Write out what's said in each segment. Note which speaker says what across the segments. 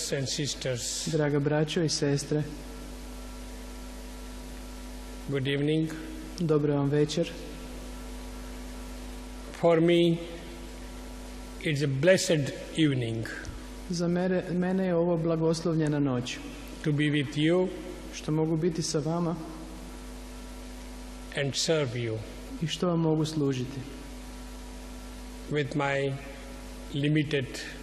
Speaker 1: brothers and sisters,
Speaker 2: Draga braćo i sestre,
Speaker 1: good evening.
Speaker 2: dobro vam večer.
Speaker 1: For me, it's a blessed evening
Speaker 2: Za mene je ovo blagoslovljena noć,
Speaker 1: to be with you
Speaker 2: što mogu biti sa vama
Speaker 1: and serve you
Speaker 2: i što vam mogu služiti.
Speaker 1: with my limited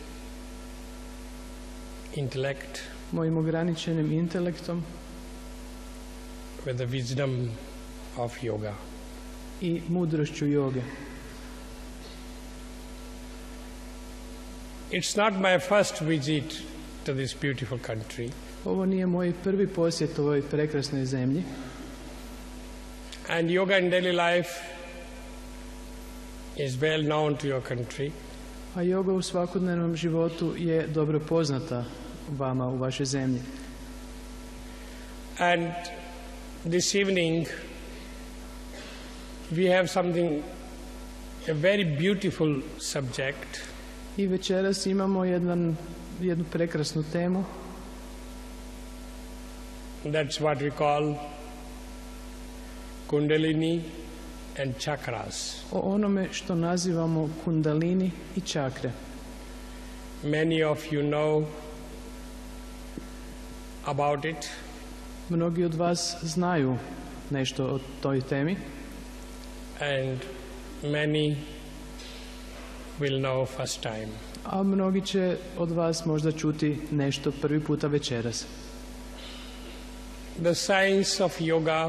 Speaker 1: intellect,
Speaker 2: Mojim ograničenim intelektom
Speaker 1: with the wisdom of yoga.
Speaker 2: i mudrošću joge.
Speaker 1: It's not my first visit to this beautiful country,
Speaker 2: Ovo nije moj prvi posjet ovoj prekrasnoj zemlji,
Speaker 1: and yoga in daily life is well known to your country.
Speaker 2: a joga u svakodnevnom životu je dobro poznata vama u vašoj zemlji.
Speaker 1: And this evening we have something, a very beautiful subject,
Speaker 2: I večeras imamo jednu prekrasnu temu,
Speaker 1: that's what we call Kundalini and chakras.
Speaker 2: o onome što nazivamo kundalini i čakre.
Speaker 1: Many of you know about it,
Speaker 2: Mnogi od vas znaju nešto o toj temi,
Speaker 1: and many will know first time.
Speaker 2: a mnogi će od vas možda čuti nešto prvi puta večeras.
Speaker 1: The science of yoga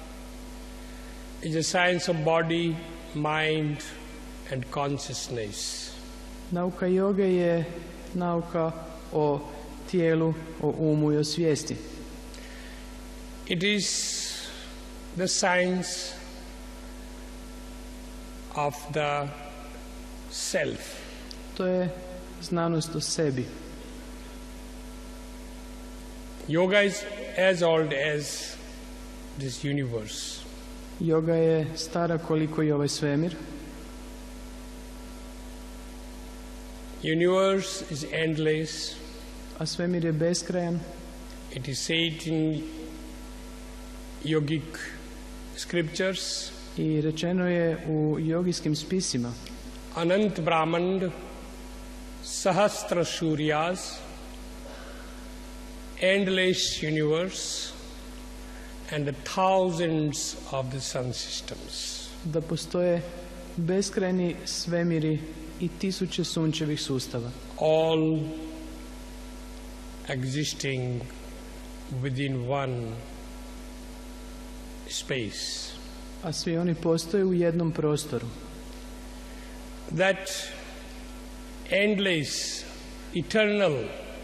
Speaker 1: is a science of body, mind and consciousness.
Speaker 2: Nauka joge je nauka o tijelu, o umu i o svijesti.
Speaker 1: It is the science of the self.
Speaker 2: To je znanost o sebi.
Speaker 1: Yoga is as old as this universe.
Speaker 2: Joga je stara koliko i ovaj svemir.
Speaker 1: Universe is endless.
Speaker 2: A svemir je beskrajan.
Speaker 1: It is said in yogic scriptures,
Speaker 2: I rečeno je u jogijskim spisima:
Speaker 1: Anant Brahmand, Sahasra Suryas, endless universe, and the thousands of the sun systems.
Speaker 2: da postoje beskrajni svemiri i tisuće sunčevih sustava,
Speaker 1: All existing within one space.
Speaker 2: a svi oni postoje u jednom prostoru.
Speaker 1: That endless, eternal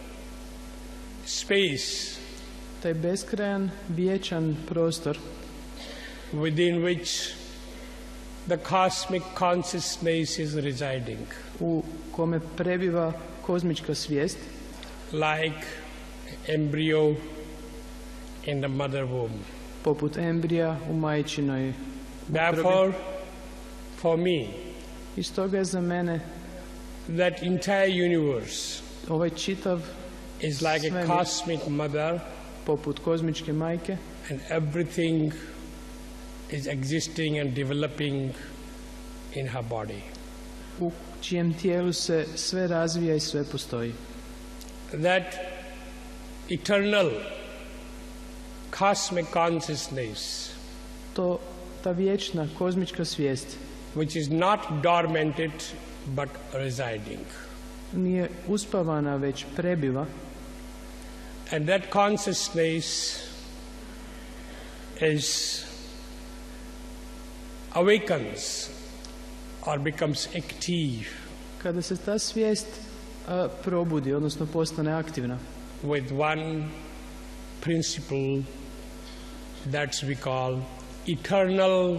Speaker 1: space
Speaker 2: Taj beskrajan, vječan prostor
Speaker 1: within which the cosmic consciousness is residing,
Speaker 2: u kome prebiva kozmička svijest,
Speaker 1: like embryo in the mother womb.
Speaker 2: poput embrija u majčinoj utrobi.
Speaker 1: Therefore, for me,
Speaker 2: I stoga je za mene
Speaker 1: that entire universe
Speaker 2: ovaj čitav
Speaker 1: is like a
Speaker 2: svemir
Speaker 1: cosmic mother,
Speaker 2: poput kozmičke majke,
Speaker 1: and everything is existing and developing in her body.
Speaker 2: u čijem tijelu se sve razvija i sve postoji.
Speaker 1: That eternal cosmic consciousness,
Speaker 2: Ta vječna kozmička svijest
Speaker 1: which is not dormanted but residing.
Speaker 2: nije uspavana, već prebiva,
Speaker 1: And that consciousness awakens or becomes active
Speaker 2: kada se ta svijest probudi, odnosno postane aktivna,
Speaker 1: with one principle that we call eternal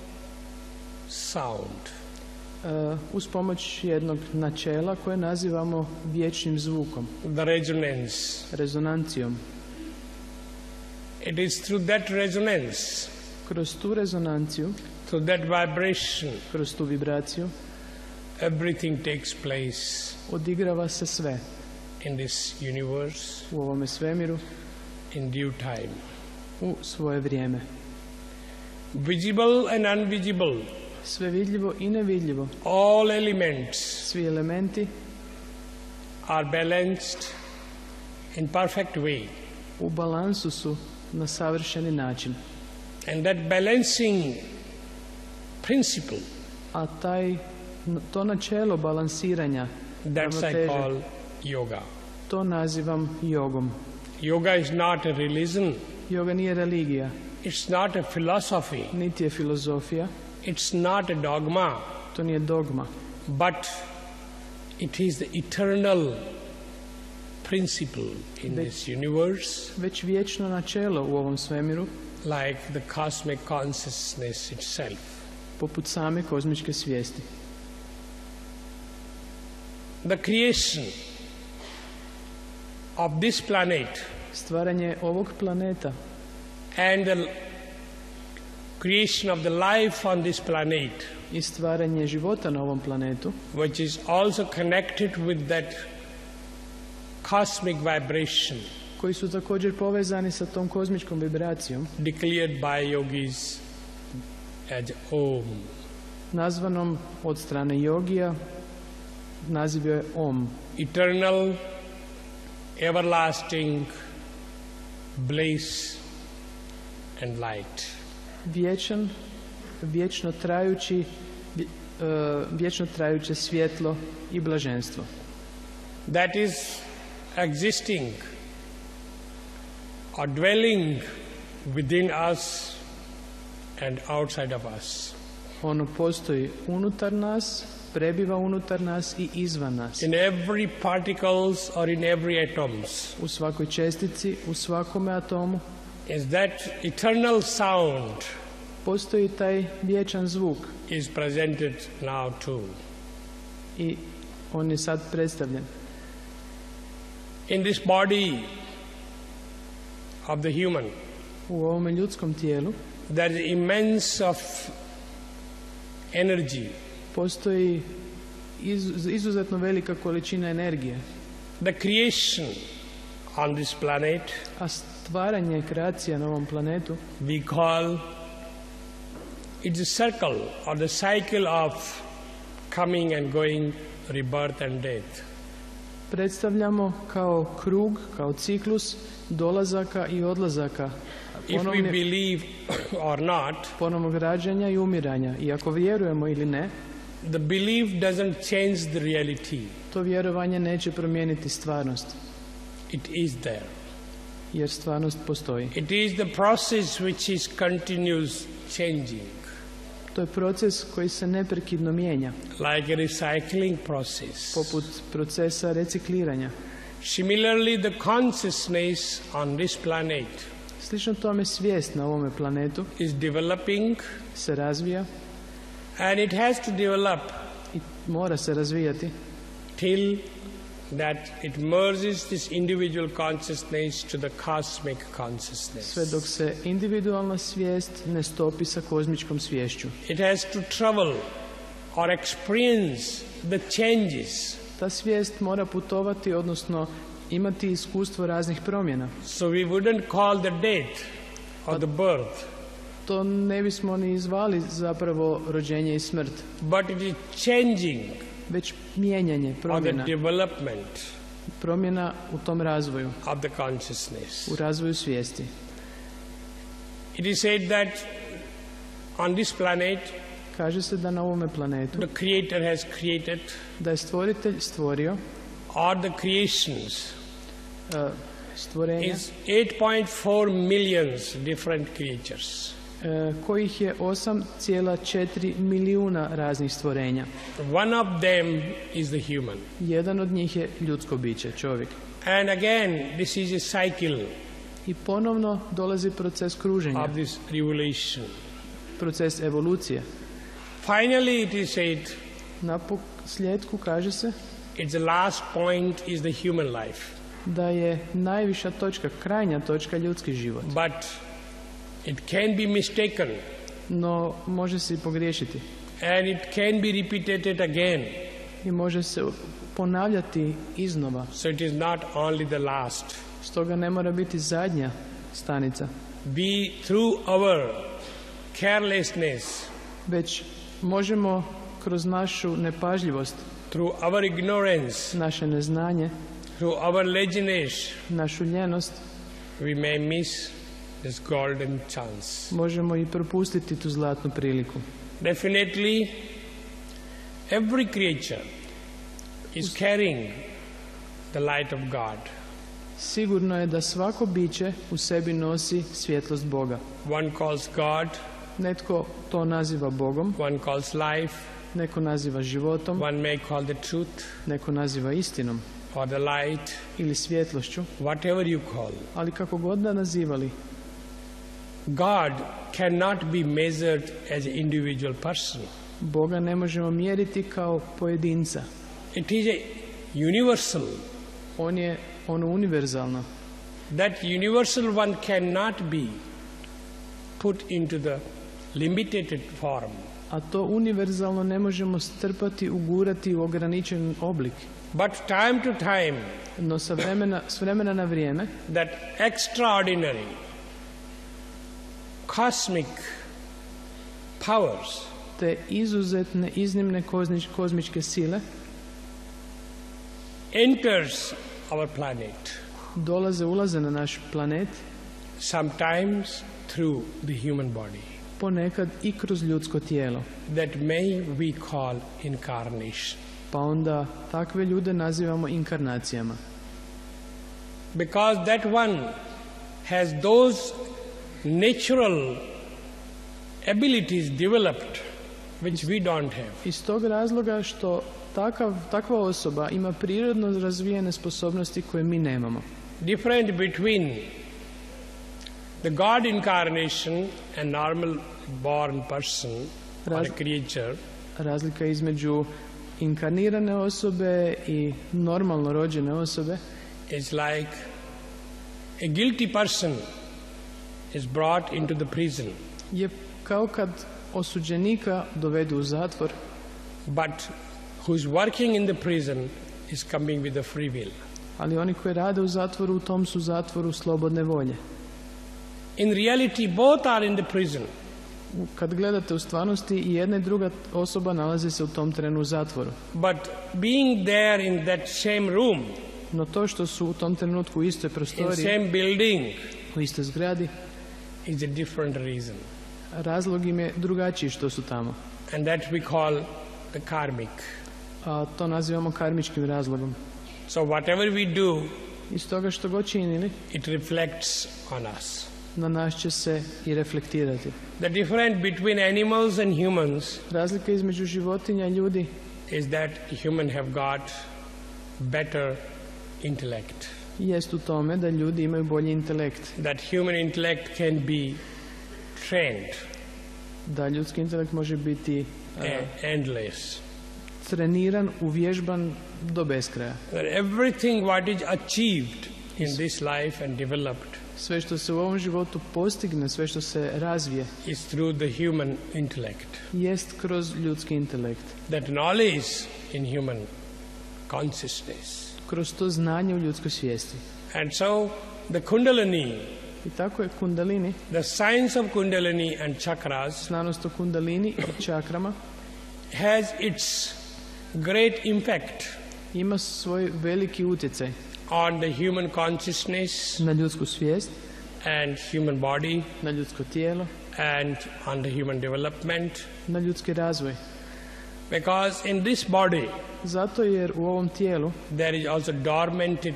Speaker 1: sound.
Speaker 2: uz pomoć jednog načela koje nazivamo vječnim zvukom,
Speaker 1: The resonance.
Speaker 2: rezonancijom.
Speaker 1: It is through that resonance,
Speaker 2: Kroz tu rezonanciju,
Speaker 1: through that vibration,
Speaker 2: kroz tu vibraciju,
Speaker 1: everything takes place
Speaker 2: odigrava se sve.
Speaker 1: in this universe
Speaker 2: u ovome svemiru
Speaker 1: in due time.
Speaker 2: u svoje vrijeme.
Speaker 1: Visible and invisible,
Speaker 2: Sve vidljivo i nevidljivo,
Speaker 1: all elements
Speaker 2: svi elementi
Speaker 1: are balanced in perfect way.
Speaker 2: u balansu su na savršeni način.
Speaker 1: And that balancing principle,
Speaker 2: A to načelo balansiranja,
Speaker 1: that's I
Speaker 2: ravnoteže,
Speaker 1: call yoga.
Speaker 2: to nazivam jogom.
Speaker 1: Yoga is not a religion,
Speaker 2: Joga nije religija,
Speaker 1: it's not a philosophy,
Speaker 2: niti je filozofija,
Speaker 1: it's not a dogma,
Speaker 2: to nije dogma,
Speaker 1: but it is the eternal principle in this universe,
Speaker 2: već vječno načelo u ovom svemiru,
Speaker 1: like the cosmic consciousness itself.
Speaker 2: poput same kozmičke svijesti.
Speaker 1: The creation of this planet
Speaker 2: Stvaranje ovog planeta
Speaker 1: and the creation of the life on this planet,
Speaker 2: i stvaranje života na ovom planetu,
Speaker 1: which is also connected with that cosmic vibration
Speaker 2: koji su također povezani sa tom kozmičkom vibracijom,
Speaker 1: declared by yogis as Om.
Speaker 2: nazvanom od strane jogija, naziv je Om.
Speaker 1: Eternal, everlasting bliss and light.
Speaker 2: Vječan, vječno trajuće svjetlo i blaženstvo.
Speaker 1: That is existing or dwelling within us and outside of us.
Speaker 2: Ono postoji unutar nas, prebiva unutar nas i izvan nas.
Speaker 1: In every particles or in every atoms
Speaker 2: U svakoj čestici, u svakome atomu
Speaker 1: is that eternal sound
Speaker 2: postoji taj vječan zvuk
Speaker 1: is presented now too.
Speaker 2: i on je sad predstavljen.
Speaker 1: In this body of the human,
Speaker 2: U ovome ljudskom tijelu
Speaker 1: there is immense of energy.
Speaker 2: postoji izuzetno velika količina energije,
Speaker 1: The creation on this planet
Speaker 2: a stvaranje, kreacija na ovom planetu
Speaker 1: we call it's a circle or the cycle of coming and going, rebirth and death.
Speaker 2: predstavljamo kao krug, kao ciklus dolazaka i odlazaka,
Speaker 1: If we believe or not,
Speaker 2: ponovnog rađanja i umiranja. I ako vjerujemo ili ne,
Speaker 1: the belief doesn't change the reality.
Speaker 2: to vjerovanje neće promijeniti stvarnost,
Speaker 1: It is there.
Speaker 2: jer stvarnost postoji.
Speaker 1: It is the process which is continuous changing,
Speaker 2: To je proces koji se neprekidno mijenja,
Speaker 1: like a recycling process.
Speaker 2: poput procesa recikliranja.
Speaker 1: Similarly, the consciousness on this planet
Speaker 2: Slično tome svijest na ovome planetu
Speaker 1: is developing,
Speaker 2: se razvija
Speaker 1: and it has to develop
Speaker 2: i mora se razvijati
Speaker 1: till that it merges this individual consciousness to the cosmic consciousness.
Speaker 2: sve dok se individualna svijest ne stopi sa kozmičkom sviješću.
Speaker 1: It has to travel or experience the changes.
Speaker 2: Ta svijest mora putovati, odnosno imati iskustvo raznih promjena.
Speaker 1: So we wouldn't call the death or the birth,
Speaker 2: To ne bismo ni zvali zapravo rođenje i smrt,
Speaker 1: but it is changing
Speaker 2: već mijenjanje,
Speaker 1: or the
Speaker 2: promjena,
Speaker 1: development
Speaker 2: promjena u tom razvoju,
Speaker 1: of the consciousness.
Speaker 2: u razvoju svijesti.
Speaker 1: It is said that on this planet,
Speaker 2: Kaže se da na ovome planetu,
Speaker 1: the Creator has created,
Speaker 2: da je stvoritelj stvorio
Speaker 1: or the creations,
Speaker 2: stvorenja
Speaker 1: is 8.4 millions different creatures.
Speaker 2: kojih je 8,4 milijuna raznih stvorenja.
Speaker 1: One of them is the human.
Speaker 2: Jedan od njih je ljudsko biće, čovjek.
Speaker 1: And again, this is a cycle
Speaker 2: I ponovno dolazi proces kruženja,
Speaker 1: of this revelation.
Speaker 2: proces evolucije.
Speaker 1: Finally, it is said,
Speaker 2: Na posljedku kaže se
Speaker 1: it's the last point is the human life.
Speaker 2: da je najviša točka, krajnja točka ljudski život.
Speaker 1: But it can be mistaken
Speaker 2: No može se i pogriješiti.
Speaker 1: and it can be repeated again.
Speaker 2: i može se ponavljati iznova.
Speaker 1: So it is not only the last.
Speaker 2: Stoga ne mora biti zadnja stanica.
Speaker 1: We, through our carelessness,
Speaker 2: Već možemo kroz našu nepažljivost,
Speaker 1: through our ignorance,
Speaker 2: naše neznanje,
Speaker 1: through our laziness,
Speaker 2: našu ljenost,
Speaker 1: we may miss this golden chance.
Speaker 2: možemo i propustiti tu zlatnu priliku.
Speaker 1: Definitely, every creature is carrying the light of God.
Speaker 2: Sigurno je da svako biće u sebi nosi svjetlost Boga.
Speaker 1: One calls God,
Speaker 2: Netko to naziva Bogom,
Speaker 1: one calls life,
Speaker 2: neko naziva životom,
Speaker 1: one may call the truth
Speaker 2: neko naziva istinom
Speaker 1: or the light,
Speaker 2: ili svjetlošću,
Speaker 1: whatever you call.
Speaker 2: ali kako god da nazivali,
Speaker 1: God cannot be measured as an individual person.
Speaker 2: Boga ne možemo mjeriti kao pojedinca.
Speaker 1: It is a universal.
Speaker 2: On je ono univerzalno.
Speaker 1: That universal one cannot be put into the limited form.
Speaker 2: A to univerzalno ne možemo strpati, ugurati u ograničen oblik.
Speaker 1: But time to time,
Speaker 2: No s vremena na vrijeme,
Speaker 1: that extraordinary cosmic powers
Speaker 2: te izuzetne, iznimne kozmičke sile
Speaker 1: enters our planet,
Speaker 2: ulaze na naš planet,
Speaker 1: sometimes through the human body.
Speaker 2: ponekad i kroz ljudsko tijelo.
Speaker 1: That may we call incarnation.
Speaker 2: Pa onda takve ljude nazivamo inkarnacijama.
Speaker 1: Because that one has those natural abilities developed which we don't have.
Speaker 2: Iz tog razloga što takva osoba ima prirodno razvijene sposobnosti koje mi nemamo.
Speaker 1: Different between the God incarnation and normal born person or a creature
Speaker 2: Razlika između inkarnirane osobe i normalno rođene osobe
Speaker 1: is like a guilty person is brought into the prison,
Speaker 2: je kao kad osuđenika dovedu u zatvor,
Speaker 1: but who's working in the prison is coming with a free will.
Speaker 2: ali oni koji rade u zatvoru, u tom su zatvoru slobodne volje.
Speaker 1: In reality, both are in the prison.
Speaker 2: Kad gledate u stvarnosti, i jedna i druga osoba nalazi se u tom trenu u zatvoru.
Speaker 1: But being there in that same room,
Speaker 2: No to što su u tom trenutku u istoj
Speaker 1: in
Speaker 2: prostoriji,
Speaker 1: same building,
Speaker 2: u istoj zgradi,
Speaker 1: is a different reason.
Speaker 2: razlog im je drugačiji što su tamo.
Speaker 1: And that we call the karmic.
Speaker 2: A to nazivamo karmičkim razlogom.
Speaker 1: So whatever we do,
Speaker 2: Iz toga što god činili,
Speaker 1: it reflects on us.
Speaker 2: na nas će se i reflektirati.
Speaker 1: The difference between animals and humans
Speaker 2: Razlika između životinja i ljudi
Speaker 1: is that human have got better intellect.
Speaker 2: jest u tome da ljudi imaju bolji intelekt.
Speaker 1: That human intellect can be trained
Speaker 2: Da ljudski intelekt može biti
Speaker 1: endless.
Speaker 2: treniran, uvježban do beskraja.
Speaker 1: That everything what is achieved in this life and developed
Speaker 2: Sve što se u ovom životu postigne, sve što se razvije,
Speaker 1: is through the human intellect.
Speaker 2: jest kroz ljudski intelekt.
Speaker 1: That knowledge in human consciousness.
Speaker 2: Kroz to znanje u ljudskoj svijesti.
Speaker 1: And so the Kundalini,
Speaker 2: I tako je kundalini,
Speaker 1: the science of Kundalini and chakras
Speaker 2: znanost o kundalini i čakrama,
Speaker 1: has its great impact
Speaker 2: ima svoj veliki utjecaj
Speaker 1: on the human consciousness
Speaker 2: na ljudsku svijest,
Speaker 1: and human body
Speaker 2: na ljudsko tijelo,
Speaker 1: and on the human development.
Speaker 2: na ljudski razvoj.
Speaker 1: Because in this body
Speaker 2: Zato jer u ovom tijelu
Speaker 1: there is also dormanted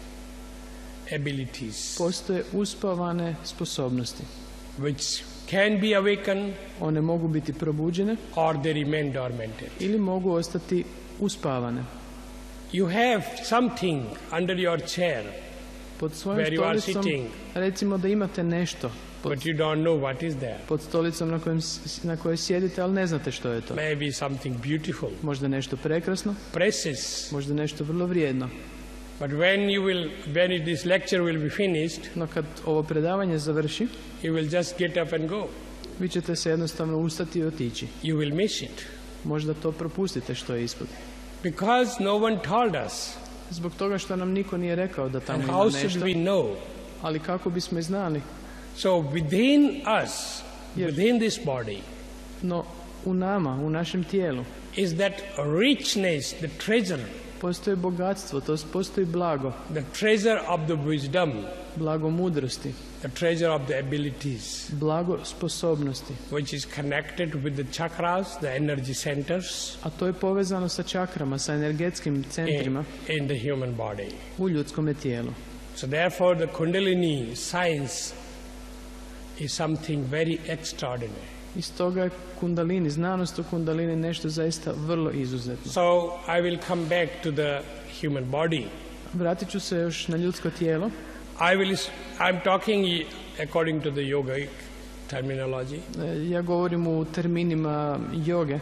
Speaker 1: abilities
Speaker 2: postoje uspavane sposobnosti.
Speaker 1: which can be awakened
Speaker 2: One mogu biti probuđene
Speaker 1: or they remain dormanted.
Speaker 2: ili mogu ostati uspavane.
Speaker 1: You have something under your chair,
Speaker 2: Pod svojom
Speaker 1: Where you are
Speaker 2: stolicom,
Speaker 1: sitting.
Speaker 2: recimo da imate nešto
Speaker 1: but you don't know what is there.
Speaker 2: pod stolicom na kojoj sjedite, ali ne znate što je to.
Speaker 1: Maybe something beautiful,
Speaker 2: Možda nešto prekrasno,
Speaker 1: precious.
Speaker 2: možda nešto vrlo vrijedno.
Speaker 1: But when this lecture will be finished,
Speaker 2: No kad ovo predavanje završi,
Speaker 1: you will just get up and go.
Speaker 2: vi ćete se jednostavno ustati i otići.
Speaker 1: You will miss it.
Speaker 2: Možda to propustite što je ispod.
Speaker 1: Because no one told us.
Speaker 2: Zbog toga što nam niko nije rekao da
Speaker 1: And
Speaker 2: tamo ima
Speaker 1: how should
Speaker 2: nešto,
Speaker 1: we know?
Speaker 2: ali kako bismo i znali?
Speaker 1: So within us,
Speaker 2: Yes.
Speaker 1: within this body,
Speaker 2: No u nama, u našem tijelu,
Speaker 1: is that richness, the treasure,
Speaker 2: postoji bogatstvo, to postoji blago,
Speaker 1: the treasure of the wisdom,
Speaker 2: blago mudrosti,
Speaker 1: the treasure of the abilities,
Speaker 2: blago sposobnosti,
Speaker 1: which is connected with the chakras, the energy centers
Speaker 2: a to je povezano sa čakrama, sa energetskim centrima
Speaker 1: in the human body.
Speaker 2: u ljudskome tijelu.
Speaker 1: So therefore the Kundalini science is something very extraordinary.
Speaker 2: I stoga je kundalini, znanost o kundalini nešto zaista vrlo izuzetno.
Speaker 1: So I will come back to the human body.
Speaker 2: Vratit ću se još na ljudsko tijelo.
Speaker 1: I'm talking according to the yogic terminology.
Speaker 2: Ja govorim u terminima joge.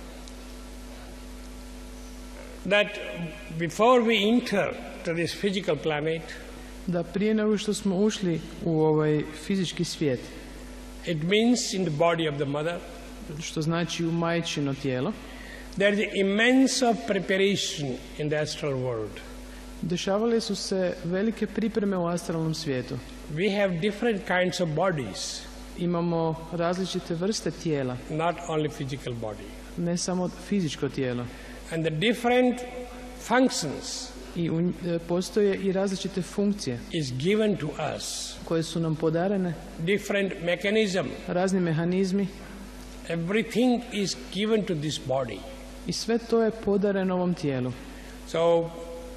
Speaker 1: That before we enter to this physical planet,
Speaker 2: Da prije nego što smo ušli u ovaj fizički svijet,
Speaker 1: it means in the body of the mother,
Speaker 2: što znači u majčino tijelo,
Speaker 1: there is immense of preparation in the astral world.
Speaker 2: dešavale su se velike pripreme u astralnom svijetu.
Speaker 1: We have different kinds of bodies,
Speaker 2: Imamo različite vrste tijela,
Speaker 1: not only physical body.
Speaker 2: ne samo fizičko tijelo.
Speaker 1: And the different functions
Speaker 2: I postoje i različite funkcije
Speaker 1: is given to us,
Speaker 2: koje su nam podarene,
Speaker 1: different mechanism.
Speaker 2: razni mehanizmi,
Speaker 1: Everything is given to this body.
Speaker 2: i sve to je podareno ovom tijelu.
Speaker 1: So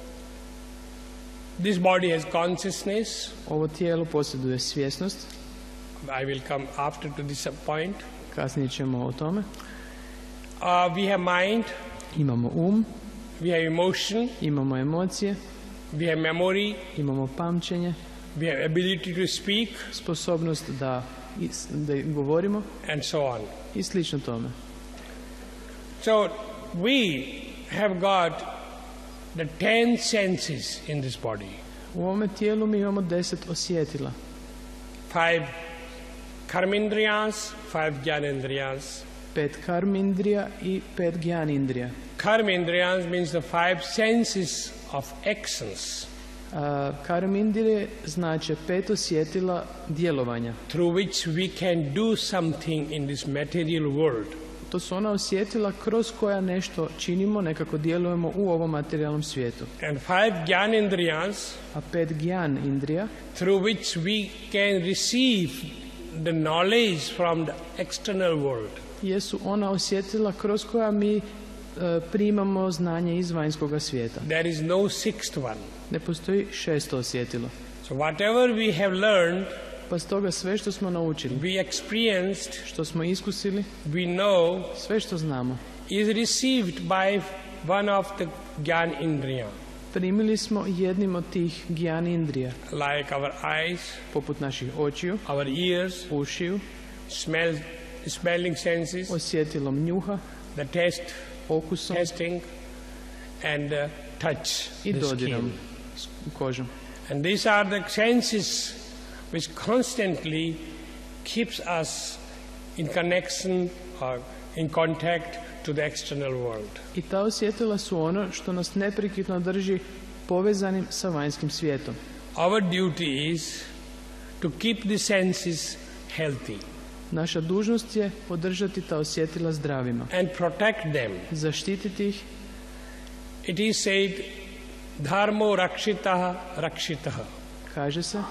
Speaker 1: this body has consciousness.
Speaker 2: Ovo tijelo posjeduje svjesnost,
Speaker 1: I will come after to this point.
Speaker 2: kasnije ćemo o tome.
Speaker 1: We have mind,
Speaker 2: Imamo um,
Speaker 1: we have emotion,
Speaker 2: imamo emocije,
Speaker 1: we have memory,
Speaker 2: imamo pamćenje,
Speaker 1: we have ability to speak,
Speaker 2: sposobnost da govorimo
Speaker 1: and so on.
Speaker 2: i slično tome.
Speaker 1: So we have got the 10 senses in this body.
Speaker 2: U ovome tijelu mi imamo 10 osjetila.
Speaker 1: 5 karmindriyas, 5 jnanendriyas.
Speaker 2: 5 karmindrija i 5 gyanindrija.
Speaker 1: Karmindriyas means the 5 senses of actions
Speaker 2: Karmindrije znače 5 osjetila djelovanja.
Speaker 1: through which we can do something in this material world.
Speaker 2: To su ona osjetila kroz koja nešto činimo, nekako djelujemo u ovom materijalnom svijetu.
Speaker 1: And 5 jnanendriyas
Speaker 2: A 5 gyan indrija
Speaker 1: through which we can receive the knowledge from the external world.
Speaker 2: jesu ona osjetila kroz koja mi primamo znanje iz vanjskoga svijeta.
Speaker 1: There is no 6th one.
Speaker 2: Ne postoji 6. osjetilo.
Speaker 1: So whatever we have learned,
Speaker 2: Pa stoga sve što smo naučili,
Speaker 1: we experienced,
Speaker 2: što smo iskusili,
Speaker 1: we know
Speaker 2: sve što znamo,
Speaker 1: is received by one of the Gyan Indriya,
Speaker 2: primili smo jednim od tih gyan indrija,
Speaker 1: like our eyes,
Speaker 2: poput naših očiju,
Speaker 1: our ears,
Speaker 2: ušiju,
Speaker 1: smelling senses,
Speaker 2: osjetilom njuha,
Speaker 1: the taste,
Speaker 2: okusom
Speaker 1: tasting, and touch,
Speaker 2: i
Speaker 1: the
Speaker 2: dodirom
Speaker 1: skin.
Speaker 2: kožom.
Speaker 1: And these are the senses which constantly keeps us in connection or in contact to the external world.
Speaker 2: I ta osjetila su ono što nas neprekidno drži povezanim sa vanjskim svijetom.
Speaker 1: Our duty is to keep the senses healthy
Speaker 2: Naša dužnost je održati ta osjetila zdravima,
Speaker 1: and protect them.
Speaker 2: zaštititi ih.
Speaker 1: It is said, dharmo rakshitah rakshitah.
Speaker 2: Kaže se,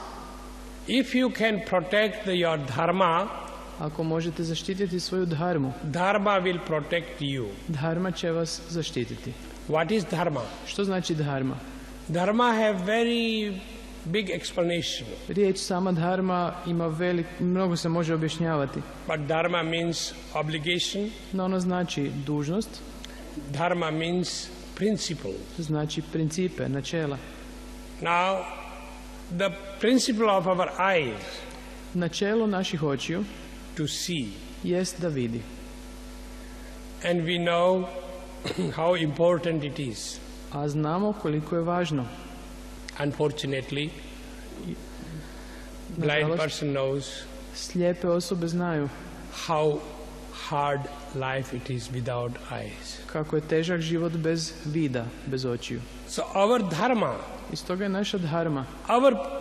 Speaker 1: If you can protect your dharma,
Speaker 2: ako možete zaštititi svoju dharmu,
Speaker 1: dharma will protect you.
Speaker 2: dharma će vas zaštititi.
Speaker 1: What is dharma?
Speaker 2: Što znači dharma?
Speaker 1: Dharma have very big explanation,
Speaker 2: Riječ sama dharma ima mnogo se može objašnjavati,
Speaker 1: but dharma means obligation.
Speaker 2: no ono znači dužnost,
Speaker 1: Dharma means principle.
Speaker 2: znači principe, načela.
Speaker 1: Now, the principle of our eyes
Speaker 2: Načelo naših očiju
Speaker 1: to see,
Speaker 2: jest da vidi.
Speaker 1: and we know how important it is.
Speaker 2: A znamo koliko je važno.
Speaker 1: Unfortunately, blind
Speaker 2: Nažalost,
Speaker 1: person knows
Speaker 2: slijepe osobe znaju
Speaker 1: hard life it is without eyes.
Speaker 2: Kako je težak život bez vida, bez očiju.
Speaker 1: So our dharma,
Speaker 2: I stoga je naša dharma,
Speaker 1: our